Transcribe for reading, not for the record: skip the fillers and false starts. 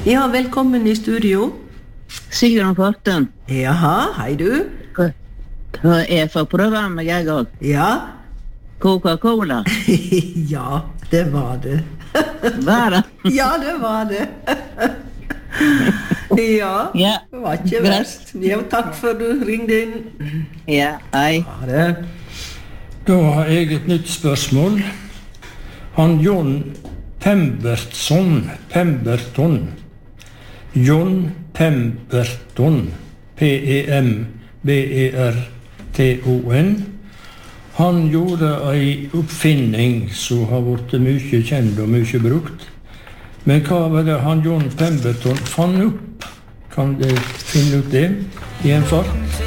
Ja, velkommen I studio. Sigrun Forten. Jaha, hei du. Hva for programmet jeg også? Ja. Coca-Cola. Ja, det var det. Var det? Ja, det var det. Ja, det var ikke verst. Ja, takk for du ringde inn. Ja, hei. Ha det. Da har jeg et nytt spørsmål. Han John Pemberton, John Pemberton, Pemberton, han gjorde en oppfinning som har vært mye kjent og mye brukt. Men hva var det han John Pemberton fant opp? Kan du finne ut det I en fart?